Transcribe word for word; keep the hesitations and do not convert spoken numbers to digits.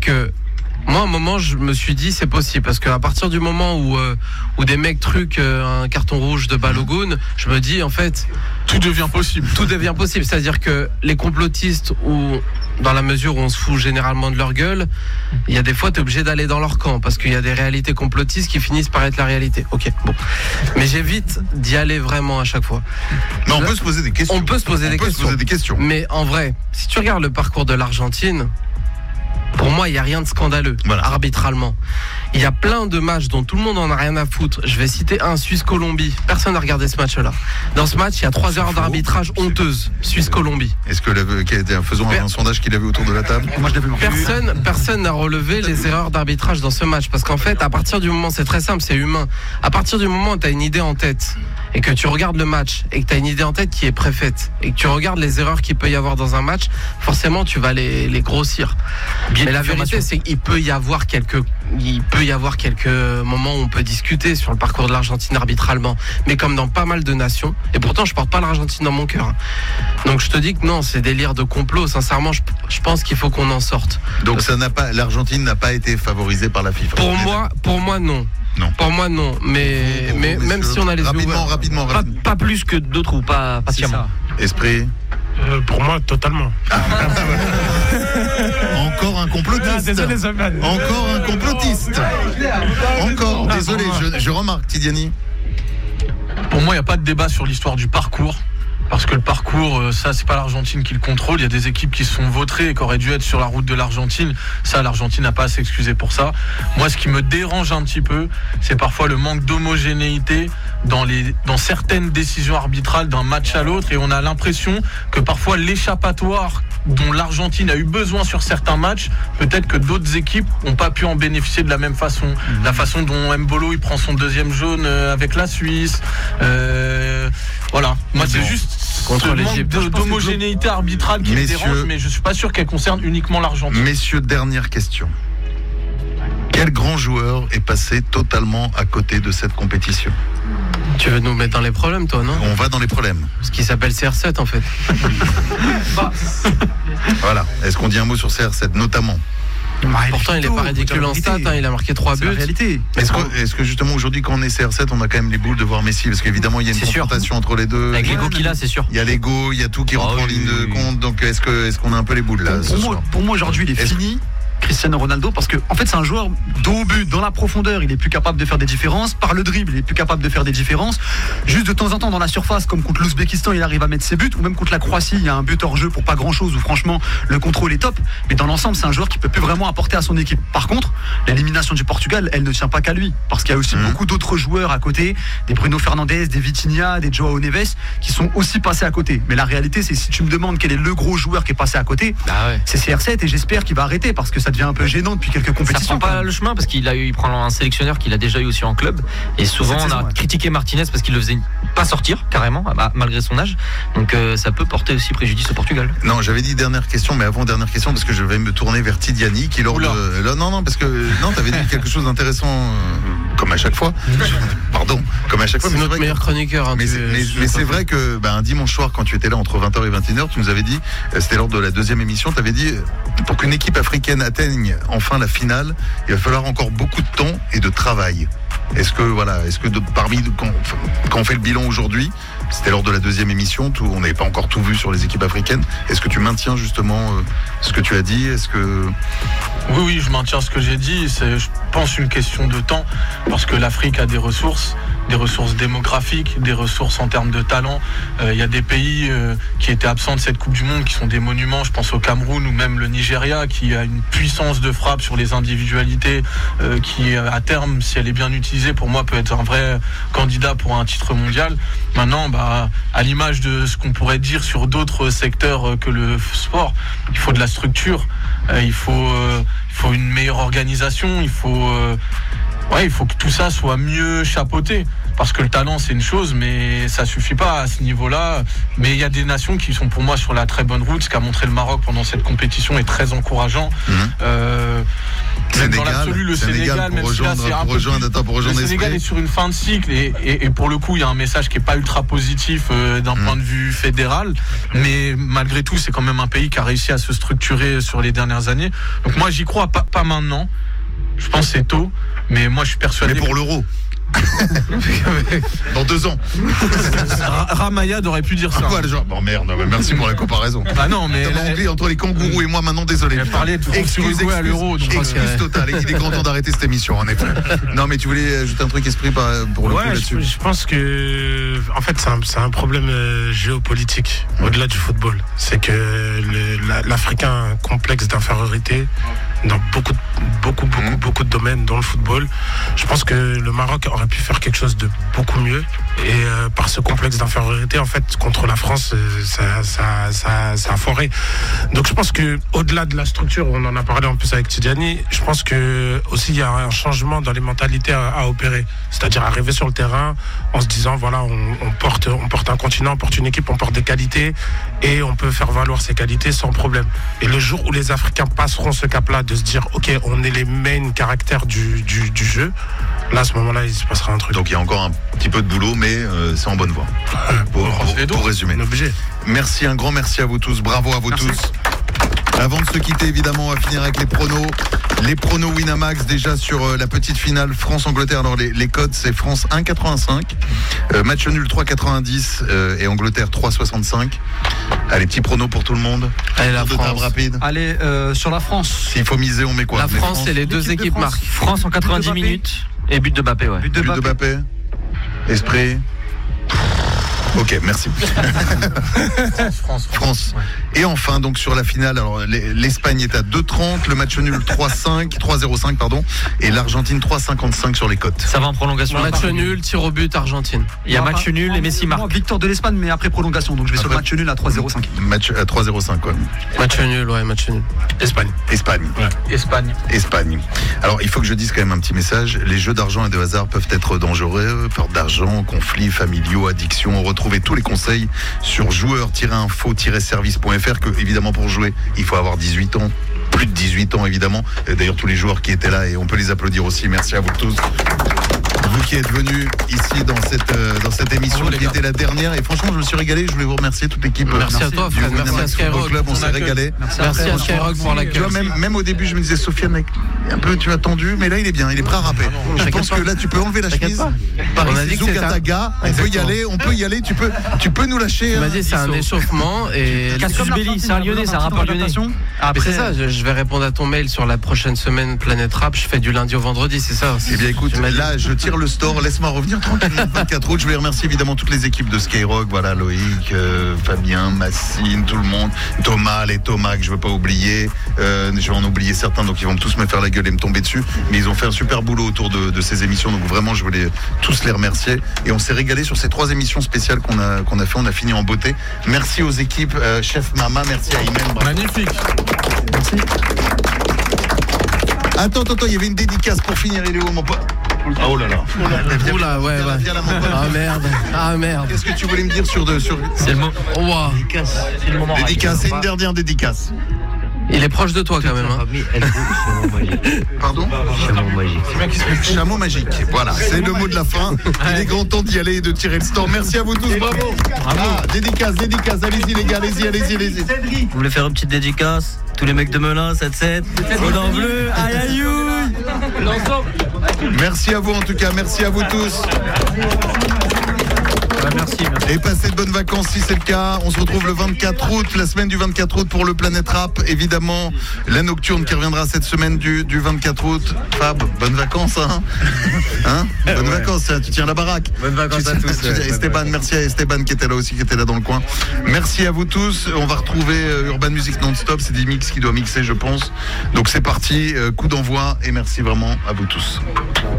que moi, à un moment, je me suis dit, c'est possible. Parce qu'à partir du moment où, euh, où des mecs truquent euh, un carton rouge de Balogun, je me dis, en fait... Tout devient possible. Tout devient possible. C'est-à-dire que les complotistes, ou dans la mesure où on se fout généralement de leur gueule, il y a des fois, tu es obligé d'aller dans leur camp. Parce qu'il y a des réalités complotistes qui finissent par être la réalité. Ok, bon. Mais j'évite d'y aller vraiment à chaque fois. Mais on peut se poser des questions. On peut se poser, on des, peut questions. se poser des questions. Mais en vrai, si tu regardes le parcours de l'Argentine... Pour moi, il n'y a rien de scandaleux, voilà. Arbitralement. Il y a plein de matchs dont tout le monde en a rien à foutre. Je vais citer un, Suisse-Colombie. Personne n'a regardé ce match-là. Dans ce match, il y a trois heures d'arbitrage honteuse. Suisse-Colombie. Est-ce que faisons un sondage qu'il avait autour de la table? Moi, je l'avais Personne, personne n'a relevé les erreurs d'arbitrage dans ce match. Parce qu'en fait, à partir du moment, c'est très simple, c'est humain. À partir du moment où tu as une idée en tête et que tu regardes le match et que tu as une idée en tête qui est préfaite et que tu regardes les erreurs qu'il peut y avoir dans un match, forcément, tu vas les, les grossir. Bien Mais la vérité, c'est qu'il peut y avoir quelques, il peut y avoir quelques moments où on peut discuter sur le parcours de l'Argentine arbitralement. Mais comme dans pas mal de nations, et pourtant je porte pas l'Argentine dans mon cœur. Donc je te dis que non, c'est délire de complot. Sincèrement, je, je pense qu'il faut qu'on en sorte. Donc ça n'a pas, l'Argentine n'a pas été favorisée par la FIFA. Pour moi, pour moi non. Non. Pour moi non, mais, pour mais vous, même si on a les rapidement, yeux ouverts. rapidement, pas, rapidement. Pas plus que d'autres ou pas, pas sciemment. Esprit. Euh, pour moi, totalement. Encore un complotiste. Ah, désolé, Encore un complotiste. Encore. Désolé, je, je remarque, Tidiani. Pour moi, il n'y a pas de débat sur l'histoire du parcours. Parce que le parcours, ça, c'est pas l'Argentine qui le contrôle. Il y a des équipes qui se sont vautrées et qui auraient dû être sur la route de l'Argentine. Ça, l'Argentine n'a pas à s'excuser pour ça. Moi, ce qui me dérange un petit peu, c'est parfois le manque d'homogénéité dans les, dans certaines décisions arbitrales d'un match à l'autre. Et on a l'impression que parfois l'échappatoire dont l'Argentine a eu besoin sur certains matchs, peut-être que d'autres équipes n'ont pas pu en bénéficier de la même façon. Mmh. La façon dont Mbolo il prend son deuxième jaune avec la Suisse. Euh, voilà. Moi, bon. c'est juste contre ce manque de, d'homogénéité arbitrale qui Messieurs, me dérange, mais je suis pas sûr qu'elle concerne uniquement l'Argentine. Messieurs, dernière question. Quel grand joueur est passé totalement à côté de cette compétition? Tu veux nous mettre dans les problèmes, toi, non? On va dans les problèmes. Ce qui s'appelle C R sept, en fait. Voilà. Est-ce qu'on dit un mot sur C R sept, notamment? Bah, Pourtant, il n'est pas ridicule en stats, hein, il a marqué trois buts. C'est la réalité. Est-ce que, est-ce que justement aujourd'hui, quand on est C R sept, on a quand même les boules de voir Messi? Parce qu'évidemment, il y a une c'est confrontation sûr. entre les deux. Avec l'ego qu'il a, c'est sûr. Il y a l'ego, il y a tout qui rentre oh, en oui, ligne de oui. compte. Donc, est-ce, que, est-ce qu'on a un peu les boules là? Pour, pour, moi, pour moi, aujourd'hui, il est est-ce fini. Cristiano Ronaldo, parce que en fait c'est un joueur dos au but, dans la profondeur il est plus capable de faire des différences, par le dribble il est plus capable de faire des différences, juste de temps en temps dans la surface comme contre l'Ouzbékistan il arrive à mettre ses buts, ou même contre la Croatie il y a un but hors jeu pour pas grand chose où franchement le contrôle est top, mais dans l'ensemble c'est un joueur qui peut plus vraiment apporter à son équipe. Par contre l'élimination du Portugal elle ne tient pas qu'à lui, parce qu'il y a aussi mmh. beaucoup d'autres joueurs à côté, des Bruno Fernandes, des Vitinha, des Joao Neves qui sont aussi passés à côté. Mais la réalité c'est, si tu me demandes quel est le gros joueur qui est passé à côté, bah ouais. c'est C R sept, et j'espère qu'il va arrêter parce que ça devient un peu gênant depuis quelques compétitions. Ça prend pas le chemin parce qu'il a eu, il prend un sélectionneur qu'il a déjà eu aussi en club, et souvent on a critiqué Martinez parce qu'il le faisait pas sortir carrément malgré son âge, donc euh, ça peut porter aussi préjudice au Portugal. Non, j'avais dit dernière question, mais avant dernière question parce que je vais me tourner vers Tidiani qui lors Oula. de là, non non parce que non t'avais dit quelque chose d'intéressant euh, comme à chaque fois. Pardon, comme à chaque fois. C'est notre meilleur que... chroniqueur. Hein, mais c'est, mais, mais c'est vrai que bah, un dimanche soir quand tu étais là entre vingt heures et vingt et une heures, tu nous avais dit, c'était lors de la deuxième émission, tu avais dit pour qu'une équipe africaine atteigne enfin la finale, il va falloir encore beaucoup de temps et de travail. Est-ce que voilà, est-ce que de, parmi quand, quand on fait le bilan aujourd'hui, c'était lors de la deuxième émission, tout, on n'avait pas encore tout vu sur les équipes africaines. Est-ce que tu maintiens justement euh, ce que tu as dit? Est-ce que oui, oui, je maintiens ce que j'ai dit. C'est, je pense, une question de temps, parce que l'Afrique a des ressources, des ressources démographiques, des ressources en termes de talent. Il euh, y a des pays euh, qui étaient absents de cette Coupe du Monde, qui sont des monuments. Je pense au Cameroun ou même le Nigeria, qui a une puissance de frappe sur les individualités, euh, qui à terme, si elle est bien utilisée, pour moi, peut être un vrai candidat pour un titre mondial. Maintenant, bah, à l'image de ce qu'on pourrait dire sur d'autres secteurs que le sport, il faut de la structure, euh, il faut, euh, il faut une meilleure organisation, il faut, euh, ouais, il faut que tout ça soit mieux chapeauté. Parce que le talent c'est une chose, mais ça suffit pas à ce niveau-là. Mais il y a des nations qui sont pour moi sur la très bonne route. Ce qu'a montré le Maroc pendant cette compétition est très encourageant. Mmh. Euh, dans l'absolu, le Sénégal, Sénégal même pour si là, rejoindre, c'est un pour peu rejoindre, plus- attends, pour le rejoindre Sénégal Esprit. est sur une fin de cycle et, et, et pour le coup, il y a un message qui est pas ultra positif euh, d'un Mm. point de vue fédéral, mais malgré tout, c'est quand même un pays qui a réussi à se structurer sur les dernières années. Donc moi, j'y crois pas, pas maintenant. Je pense que c'est tôt, mais moi, je suis persuadé. Mais pour l'euro. Dans deux ans. que Ra- Ramayad aurait pu dire ça. Voilà, genre, bon merde, bah, merci pour la comparaison. Ah non, mais T'as elle- oublié entre les kangourous et moi maintenant, désolé. Elle parlait de Excuse, Uruguay à excuse, l'Euro, donc je pense excuse que- totale. Il est grand temps d'arrêter cette émission, en effet. Non, mais tu voulais ajouter un truc esprit par- pour le coup Ouais, là-dessus. je, je pense que, en fait, c'est un, c'est un problème euh, géopolitique au-delà du football. C'est que le- la- l'Africain a un complexe d'infériorité dans beaucoup, de- beaucoup, beaucoup, Mhm. beaucoup de domaines, dont le football. Je pense que le Maroc aurait pu faire quelque chose de beaucoup mieux. Et euh, par ce complexe d'infériorité, en fait, contre la France, euh, ça, ça, ça, ça a foiré. Donc, je pense que, au-delà de la structure, on en a parlé en plus avec Tidiane, je pense que aussi il y a un changement dans les mentalités à, à opérer. C'est-à-dire arriver sur le terrain en se disant, voilà, on, on porte, on porte un continent, on porte une équipe, on porte des qualités et on peut faire valoir ces qualités sans problème. Et le jour où les Africains passeront ce cap-là, de se dire, ok, on est les main caractères du, du, du jeu, là, à ce moment-là, il se passera un truc. Donc il y a encore un petit peu de boulot, mais euh, c'est en bonne voie. Pour, on croise pour- les doigts. pour résumer. On est obligé. Merci, un grand merci à vous tous. Bravo à vous Merci. tous. Avant de se quitter, évidemment, on va finir avec les pronos. Les pronos Winamax, déjà sur euh, la petite finale France-Angleterre. Alors, les, les codes, c'est France un virgule quatre-vingt-cinq, euh, match nul trois virgule quatre-vingt-dix euh, et Angleterre trois virgule soixante-cinq. Allez, petit prono pour tout le monde. Allez, la Tour de table France. rapide. Allez, euh, sur la France. S'il faut miser, on met quoi La On met France et les deux L'équipe de équipes France. marquent. France en quatre-vingt-dix But de Mbappé. minutes et but de Mbappé, ouais. But de But de Mbappé. Mbappé. Esprit. Ok, merci. France, France. France. Et enfin, donc sur la finale, alors l'E- l'Espagne est à deux trente, le match nul trois cinq, trois zéro cinq, pardon, et l'Argentine trois cinquante-cinq sur les cotes. Ça va en prolongation. Match nul, tir au but, Argentine. Il y a Moi, match pas- nul et Messi moi, marque. victoire de l'Espagne, mais après prolongation. Donc je vais sur le Après- match nul à trois zéro cinq. Match à trois zéro cinq, quoi. Match nul, ouais, match nul. Espagne. Espagne. Espagne. Espagne. Alors, il faut que je dise quand même un petit message. Les jeux d'argent et de hasard peuvent être dangereux. Perte d'argent, conflits familiaux, addiction. Retrouvez tous les conseils sur joueur tiret info tiret service point f r que, évidemment, pour jouer, il faut avoir dix-huit ans. Plus de dix-huit ans, évidemment. Et d'ailleurs, tous les joueurs qui étaient là, et on peut les applaudir aussi. Merci à vous tous. Vous qui êtes venus ici dans cette, euh, dans cette émission Bravo, les qui gars. était la dernière. Et franchement, je me suis régalé. Je voulais vous remercier, toute l'équipe. Merci à toi, du Fred. Merci à Winamax Football Skyrock. Club. On On s'est accueille. régalé. Merci à Skyrock pour Tu l'accueil. vois, même, même au début, je me disais, Sofiane, mec, un peu, tu as tendu, mais là, il est bien, il est prêt à rapper. Je t'inquiète pense pas. que là, tu peux enlever la T'inquiète chemise. pas. Paris, On a dit que Zouk, c'était un- Ataga, on peut y Exactement. aller, on peut y aller, tu peux, tu peux nous lâcher. Tu m'as hein, dit c'est un Issou. échauffement et Cassius Belli, c'est un Lyonnais, c'est un rappeur lyonnais. mais Après, c'est ça, je, je vais répondre à ton mail sur la prochaine semaine Planète Rap, je fais du lundi au vendredi, c'est ça. Eh bien écoute, Tu m'as dit. là je tire le store, laisse-moi revenir tranquillement le vingt-quatre août. Je vais remercier évidemment toutes les équipes de Skyrock, voilà Loïc, euh, Fabien, Massine, tout le monde, Thomas, les Thomas que je veux pas oublier, euh, je vais en oublier certains donc ils vont tous me faire la gueule et me tomber dessus, mais ils ont fait un super boulot autour de, de ces émissions, donc vraiment je voulais tous les remercier et on s'est régalé sur ces trois émissions spéciales qu'on a, qu'on a fait, on a fini en beauté. Merci aux équipes, euh, Chef Mama, merci à Imen, bravo. Magnifique. Attends, attends, attends, il y avait une dédicace pour finir, il est où mon pote? Oh là là. Viens, Oula, ouais, viens là, ouais. viens là, mon pote. Ah merde, ah merde. Qu'est-ce que tu voulais me dire sur de sur C'est le mot. Ouah. C'est le moment. dédicace, c'est une dernière dédicace. Il est proche de toi quand même. Hein. Pardon? Chameau magique. Voilà, c'est le mot de la fin. Il est grand temps d'y aller et de tirer le store. Merci à vous tous, bravo. Ah, dédicace, dédicace, allez-y les gars, allez-y, allez-y, allez-y. Vous voulez faire une petite dédicace? Tous les mecs de Melun, sept sept, Odin bleu, aïe aïe aïe. Merci à vous en tout cas, merci à vous tous. Merci, merci. Et passez de bonnes vacances si c'est le cas. On se retrouve le vingt-quatre août, la semaine du vingt-quatre août pour le Planète Rap. Évidemment, la nocturne qui reviendra cette semaine du, du vingt-quatre août. Fab, bonnes vacances, hein, hein Bonnes vacances, hein, tu tiens la baraque. Bonnes vacances Tu à tiens- tous, tu ouais, tiens- bonnes Esteban, merci à Esteban qui était là aussi, qui était là dans le coin. Merci à vous tous. On va retrouver euh, Urban Music Non-Stop. C'est D-Mix qui doit mixer, je pense. Donc c'est parti, euh, coup d'envoi et merci vraiment à vous tous.